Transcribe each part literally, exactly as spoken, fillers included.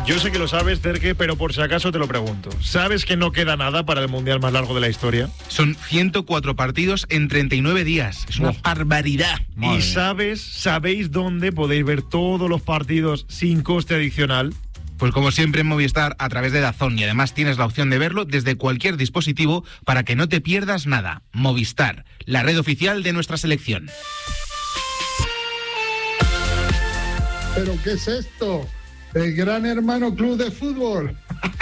Yo sé que lo sabes, Cerque, pero por si acaso te lo pregunto. ¿Sabes que no queda nada para el mundial más largo de la historia? Son ciento cuatro partidos en treinta y nueve días. Es una oh. barbaridad. Madre. ¿Y sabes, sabéis dónde podéis ver todos los partidos sin coste adicional? Pues como siempre en Movistar, a través de DAZN, y además tienes la opción de verlo desde cualquier dispositivo para que no te pierdas nada. Movistar, la red oficial de nuestra selección. ¿Pero qué es esto? El Gran Hermano Club de Fútbol.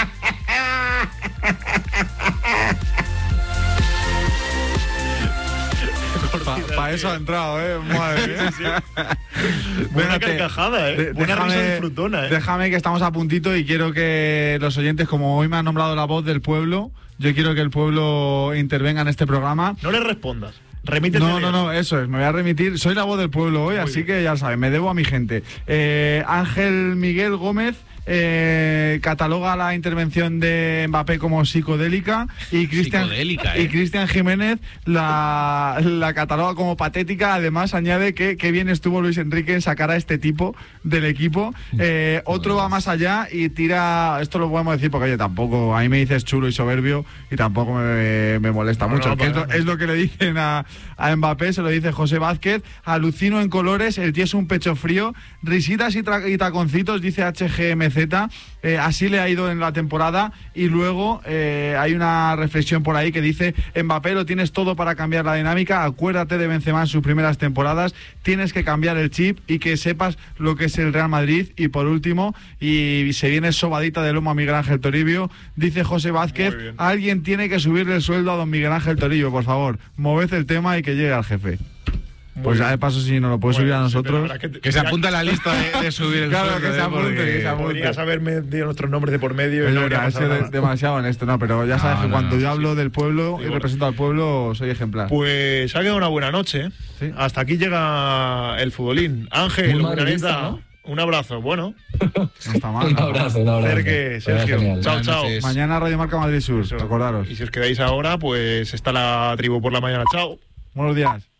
Para pa eso ha entrado, ¿eh? Madre mía. Sí, sí. Buena carcajada, ¿eh? De, Buena déjame, risa disfrutona, ¿eh? Déjame que estamos a puntito y quiero que los oyentes, como hoy me han nombrado la voz del pueblo, yo quiero que el pueblo intervenga en este programa. No le respondas. Remítete. No, no, no, eso es, me voy a remitir. Soy la voz del pueblo hoy, Muy así bien. Que ya saben, me debo a mi gente. Eh, Ángel Miguel Gómez eh, cataloga la intervención de Mbappé como psicodélica y Cristian psicodélica, ¿eh? y Cristian Jiménez la, la cataloga como patética. Además añade que qué bien estuvo Luis Enrique en sacar a este tipo del equipo. Eh, otro va más allá y tira, esto lo podemos decir porque oye, tampoco, a mí me dices chulo y soberbio y tampoco me, me molesta no, mucho. No, que es, lo, es lo que le dicen a, a Mbappé, se lo dice José Vázquez. Alucino en colores, el tío es un pecho frío, risitas y, tra- y taconcitos, dice H G M Z. Eh, así le ha ido en la temporada. Y luego eh, hay una reflexión por ahí que dice: Mbappé, lo tienes todo para cambiar la dinámica, acuérdate de Benzema en sus primeras temporadas, tienes que cambiar el chip y que sepas lo que es el Real Madrid. Y por último, y se viene sobadita de lomo a Miguel Ángel Toribio, dice José Vázquez: alguien tiene que subirle el sueldo a don Miguel Ángel Toribio, por favor, moved el tema y que llegue al jefe. Pues ya de paso, si nos lo puede bueno, subir a nosotros, sí, que, te, que se apunta a la lista de, de subir el claro, sueldo. Que se apunte, que se apunte. Podrías haberme dio nuestros nombres de por medio. Es no verdad, es de, demasiado en esto, no, pero ya sabes no, que no, cuando no, yo hablo sí. del pueblo sí, y represento al pueblo, soy ejemplar. Pues ha quedado una buena noche. ¿Sí? Hasta aquí llega el futbolín. Ángel, Urdaneta, ¿no? Un abrazo, bueno. No está mal. Un abrazo, un abrazo. Cerque, Sergio. Chao, chao. Mañana Radio Marca Madrid Sur, recordaros. Y si os quedáis ahora, pues está la tribu por la mañana. Chao. Buenos días.